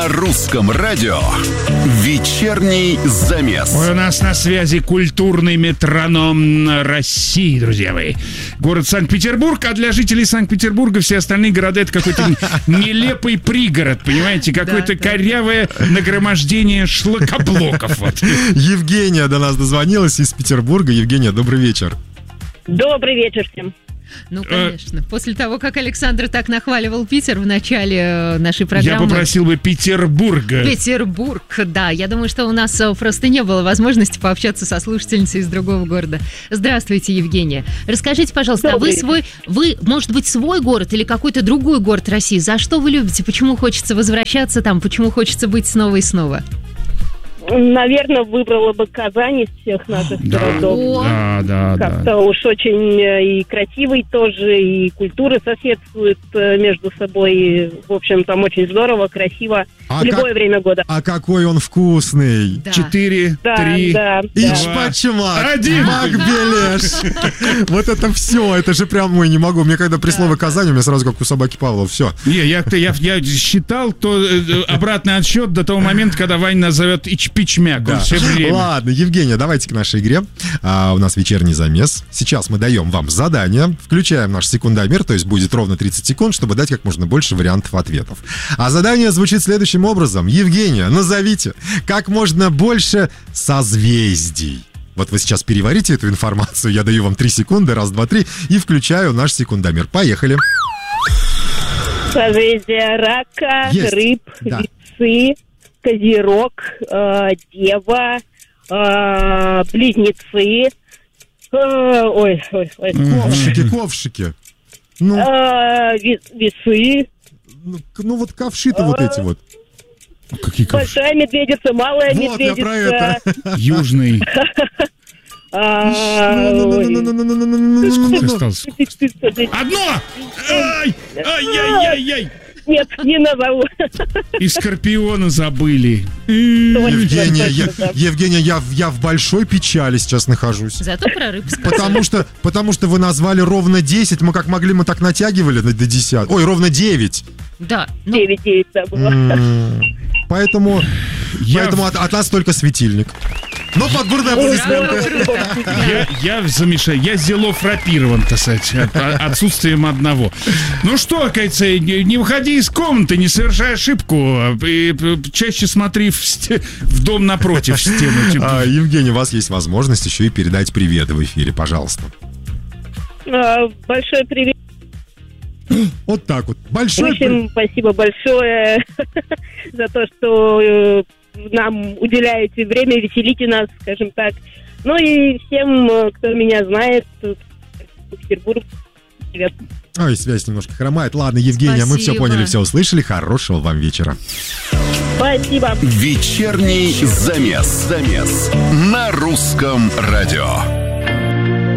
На русском радио вечерний замес. У нас на связи культурный метроном России, друзья мои. Город Санкт-Петербург, а для жителей Санкт-Петербурга все остальные города — это какой-то нелепый пригород, понимаете? Какое-то корявое нагромождение шлакоблоков. Евгения до нас дозвонилась из Петербурга. Евгения, добрый вечер. Добрый вечер всем. Ну, конечно. После того, как Александр так нахваливал Питер в начале нашей программы... Я попросил бы Петербурга. Петербург, да. Я думаю, что у нас просто не было возможности пообщаться со слушательницей из другого города. Здравствуйте, Евгения. Расскажите, пожалуйста, вы, может быть, свой город или какой-то другой город России? За что вы любите? Почему хочется возвращаться там? Почему хочется быть снова и снова? Наверное, выбрала бы Казань из всех наших городов. Да. Как-то уж очень и красивый тоже, и культуры соседствуют между собой. И, в общем, там очень здорово, красиво. В любое время года. А какой он вкусный! Да. 4, 3, Ичпачмак, 1. Макбелеш. Вот это все, это же прям, не могу. Мне когда при слове Казань, у меня сразу как у собаки Павлова, все. Не, я считал, то обратный отсчет до того момента, когда Ваня назовет Ичпичмяк. Да. Все время. Ладно, Евгения, давайте к нашей игре. У нас вечерний замес. Сейчас мы даем вам задание, включаем наш секундомер, то есть будет ровно 30 секунд, чтобы дать как можно больше вариантов ответов. А задание звучит следующим образом. Евгения, назовите как можно больше созвездий. Вот вы сейчас переварите эту информацию, я даю вам 3 секунды, 1, 2, 3, и включаю наш секундомер. Поехали. Созвездие Рака, Рыб, Весы, Козерог, Дева, Близнецы. Ковшики. Весы. Ну вот ковши-то вот эти вот. Какие ковши? Большая медведица, малая медведица. Вот, я про это. Южный. Одно! Ай-яй-яй-яй! Нет, не назову. И Скорпиона забыли. Евгения, я в большой печали сейчас нахожусь. Зато про рыб сказали. Потому что вы назвали ровно 10. Мы как могли, мы так натягивали до 10. Ой, ровно 9. Да. 9 да, было. Поэтому от нас только светильник. Но под бурные аплодисменты. Я замешаю. Я сделал фрапирован, так сказать, отсутствием одного. Ну что, кажется, не выходи из комнаты, не совершай ошибку. И чаще смотри в дом напротив, в стену. Евгений, у вас есть возможность еще и передать привет в эфире, пожалуйста. Большой привет. Вот так вот. Большое Всем спасибо большое за то, что нам уделяете время, веселите нас, скажем так. Ну и всем, кто меня знает, в Петербург, привет. Ой, связь немножко хромает. Ладно, Евгения, мы все поняли, все услышали. Хорошего вам вечера. Спасибо. Вечерний замес на русском радио.